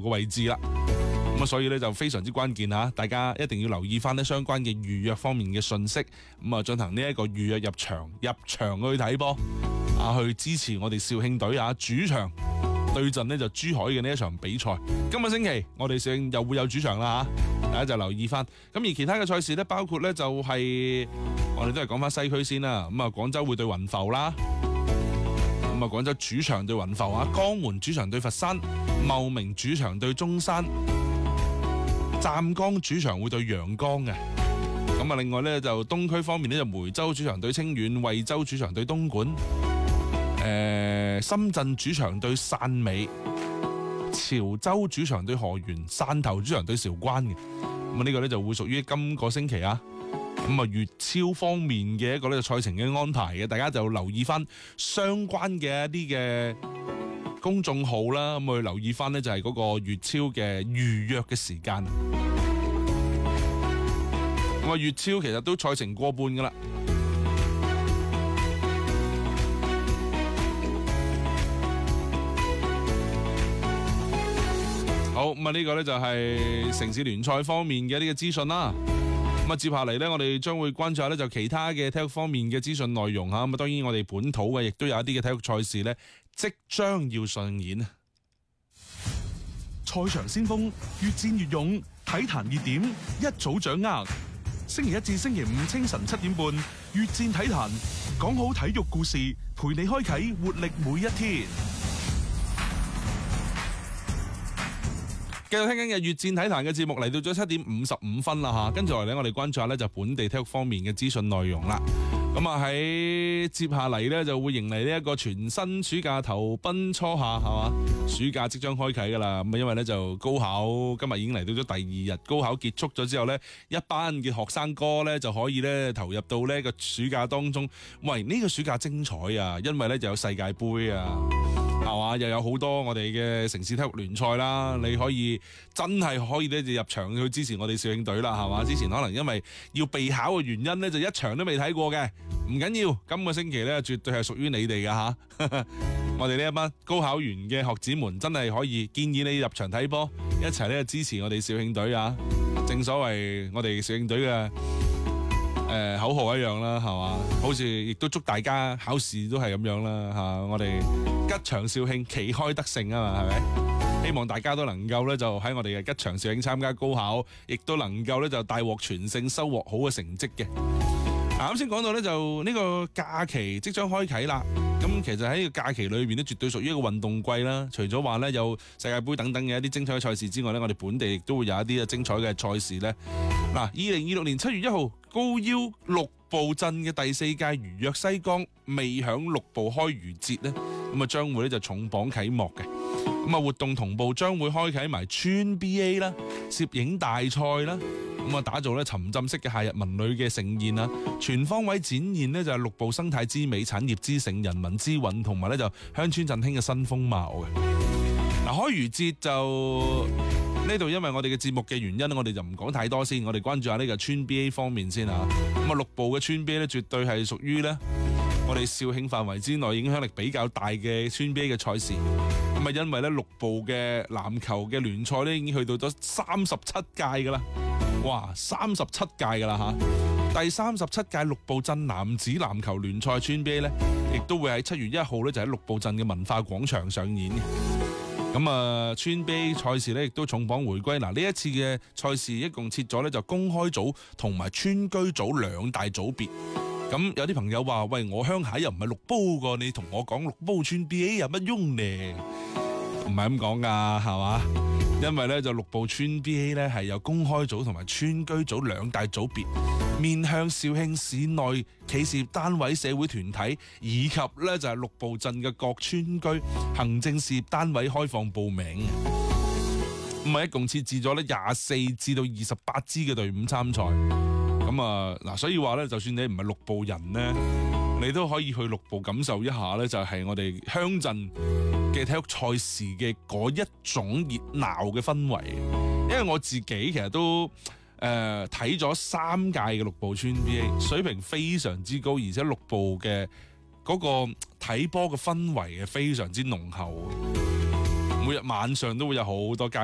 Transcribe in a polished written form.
嘅位置啦。咁啊，所以咧就非常之關鍵吓，大家一定要留意翻呢相關嘅預約方面嘅信息，咁啊進行呢一個預約入場去睇波啊，去支持我哋肇慶隊啊，主場對陣呢就珠海嘅呢一場比賽。今個星期我哋肇慶又會有主場啦吓，大家就留意翻。咁而其他嘅賽事呢，包括呢就係我哋都係講翻西區先啦。咁啊，廣州會對雲浮啦，咁啊廣州主場對雲浮啊，江門主場對佛山，茂名主場對中山，湛江主場會對陽江嘅。咁啊，另外呢，就東區方面呢，就梅州主場對清遠，惠州主場對東莞，深圳主場對汕尾，潮州主場對河源，汕頭主場對韶關嘅。咁啊，呢個呢就會屬於今個星期啊。咁啊，粵超方面嘅一個呢賽程嘅安排嘅，大家就留意翻相關嘅一啲嘅公眾號啦，咁去留意翻呢就係嗰個粵超嘅預約嘅時間。咁啊，粵超其實都賽程過半噶啦。好，咁啊呢個呢就係城市聯賽方面嘅一啲嘅資訊啦。咁啊，接下嚟呢，我哋將會關注下呢就其他嘅體育方面嘅資訊內容吓。咁啊，當然我哋本土嘅亦都有一啲嘅體育賽事呢即將要上演。 賽場先鋒，越戰越勇，體壇熱點一早掌握。星期一至星期五清晨7點半，越戰體壇，講好體育故事，陪你開啟活力每一天。 繼續聽緊嘅越戰體壇嘅節目，嚟到咗7點55分啦吓，跟住落嚟我哋關注下呢就本地體育方面嘅資訊內容啦。咁啊喺接下嚟呢就會迎嚟呢一個全新暑假投奔初夏，係嘛？暑假即將開啟噶啦。咁因為呢就高考今日已經嚟到咗第2日，高考結束咗之後呢，一班嘅學生哥呢就可以呢投入到呢個暑假當中。喂，呢個暑假精彩啊！因為呢就有世界盃啊，係嘛？又有好多我哋嘅城市體育聯賽啦，你可以真係可以咧就入場去支持我哋肇慶隊啦，係嘛？之前可能因為要備考嘅原因呢，就一場都未睇過嘅。唔緊要，今個星期咧絕對係屬於你哋嘅吓。我哋呢一班高考完嘅學子們，真係可以建議你入場睇波，一齊咧支持我哋肇慶隊啊！正所謂我哋肇慶隊嘅口號一樣啦，係嘛？好似亦都祝大家考試都係咁樣啦吓。我哋吉祥肇慶，旗開得勝啊嘛，係咪？希望大家都能夠咧就喺我哋嘅吉祥肇慶參加高考，亦都能夠咧就大獲全勝，收穫好嘅成績嘅。啱先講到咧，就呢個假期即將開啟啦。咁其實喺呢個假期裏邊咧，絕對屬於一個運動季啦。除咗話咧有世界盃等等嘅一啲精彩嘅賽事之外咧，我哋本地亦都會有一啲精彩嘅賽事咧。嗱，2026年7月1號，高腰六步鎮嘅第4屆如約西江未響六步開漁節咧，咁啊將會咧就重磅啟幕嘅。咁啊活動同步將會開啟埋村 BA 啦、攝影大賽啦。咁啊，打造咧沉浸式嘅夏日文旅嘅盛宴啦，全方位展現呢就係六步生態之美、產業之盛、人民之韻，同埋咧就鄉村振興嘅新風貌嘅。嗱，開漁節就呢度，因為我哋嘅節目嘅原因，我哋就唔講太多先，我哋關注下呢個村 BA 方面先啊。咁啊，六步嘅村 BA 咧，絕對係屬於咧我哋肇慶範圍之內影響力比較大嘅村 BA 嘅賽事。咁啊，因為咧六步嘅籃球嘅聯賽咧，已經去到咗37屆噶啦。哇，37屆噶啦吓！第37屆六步鎮男子籃球聯賽村 BA 咧，亦都會喺7月1號咧就喺六步鎮嘅文化廣場上演嘅。咁啊，村 BA 賽事咧亦都重磅回歸。嗱，呢一次嘅賽事一共設咗咧就公開組同埋村居組兩大組別。咁有啲朋友話：喂，我鄉下又唔係六煲個，你同我講六煲村 BA 有乜用呢？唔係咁講噶，係嘛？因為咧就六步村 BA 咧係有公開組同埋村居組兩大組別，面向肇慶市內企事業單位、社會團體以及咧就係六步鎮嘅各村居行政事業單位開放報名。咁啊，一共設置咗咧24至到28支嘅隊伍參賽。咁啊嗱，所以話咧，就算你唔係六步人咧，你都可以去六步感受一下咧，就係我哋鄉鎮嘅體育賽事嘅嗰一種熱鬧嘅氛圍。因為我自己其實都睇咗3屆嘅六步村 BA， 水平非常之高，而且六步嘅嗰個睇波嘅氛圍係非常之濃厚，每日晚上都會有好多